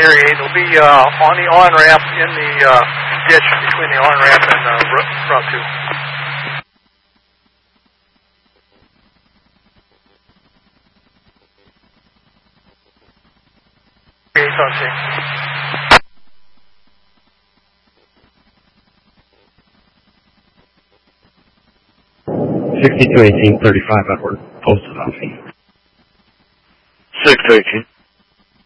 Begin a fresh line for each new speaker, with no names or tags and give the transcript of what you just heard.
Area 8. It'll be on the on-ramp in the ditch between the on-ramp and Route 2. Area 8 on scene.
6218, 35 Edward, posted on scene.
618.